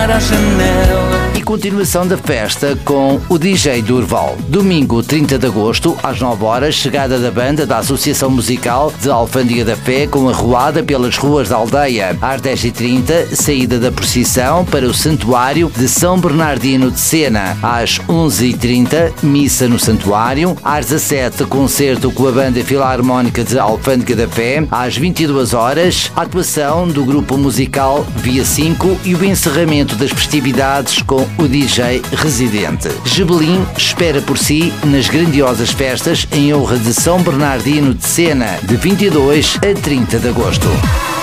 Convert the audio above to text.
olhar à janela. E continuação da festa com o DJ Durval. Domingo 30 de agosto, às 9 horas, chegada da banda da Associação Musical de Alfândega da Fé com arruada pelas ruas da aldeia. Às 10h30, saída da procissão para o Santuário de São Bernardino de Sena. Às 11h30, missa no Santuário. Às 17h, concerto com a Banda Filarmónica de Alfândega da Fé. Às 22 horas, atuação do grupo musical Via 5 e o encerramento das festividades com o DJ residente. Gebelim espera por si nas grandiosas festas em honra de São Bernardino de Sena, de 22 a 30 de agosto.